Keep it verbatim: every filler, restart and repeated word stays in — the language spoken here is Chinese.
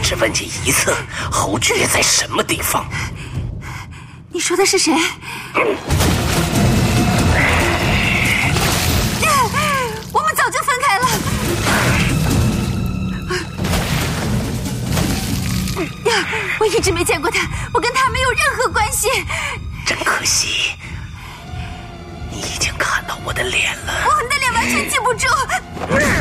只问你一次，侯爵在什么地方？ 你说的是谁？我们早就分开了。我一直没见过他，我跟他没有任何关系。